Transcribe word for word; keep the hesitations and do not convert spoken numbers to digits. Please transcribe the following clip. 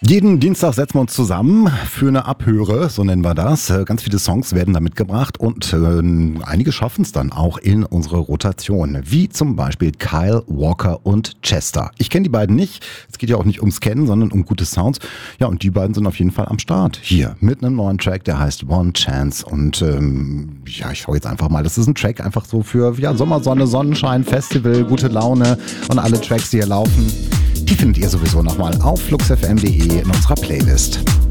Jeden Dienstag setzen wir uns zusammen für eine Abhöre, so nennen wir das. Ganz viele Songs werden da mitgebracht und äh, einige schaffen es dann auch in unsere Rotation. Wie zum Beispiel Kyle Walker und Chester. Ich kenne die beiden nicht. Es geht ja auch nicht ums Kennen, sondern um gute Sounds. Ja, und die beiden sind auf jeden Fall am Start. Hier mit einem neuen Track, der heißt One Chance. Und ähm, ja, ich schaue jetzt einfach mal. Das ist ein Track einfach so für ja, Sommersonne, Sonnenschein, Festival, gute Laune und alle Tracks, die hier laufen. Die findet ihr sowieso nochmal auf flux f m punkt de in unserer Playlist.